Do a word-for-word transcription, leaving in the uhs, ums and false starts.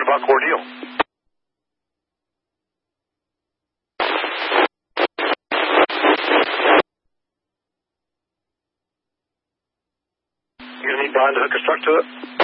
Buck ordeal. You gonna need Brian to hook a truck to it?